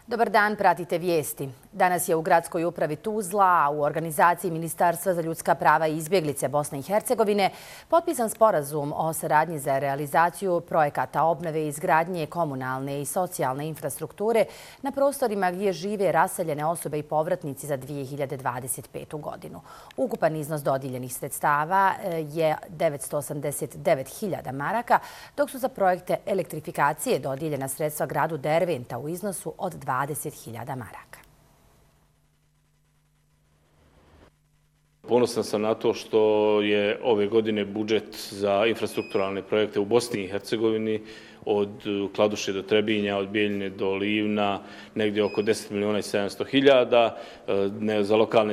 Dobar dan, pratite vijesti. Danas je u gradskoj upravi Tuzla, a u organizaciji Ministarstva za ljudska prava i izbjeglice Bosne i Hercegovine potpisan sporazum o saradnji za realizaciju projekata obnove i izgradnje komunalne i socijalne infrastrukture na prostorima gdje žive raseljene osobe i povratnici za 2025. godinu. Ukupan iznos dodijeljenih sredstava je 989.000 maraka, dok su za projekte elektrifikacije dodijeljena sredstva gradu Derventa u iznosu od 20.000 maraka. Ponosan sam na to što je ove godine budžet za infrastrukturalne projekte u Bosni i Hercegovini od Kladuše do Trebinja, od Bijeljine do Livna, negdje oko 10.700.000, za lokalne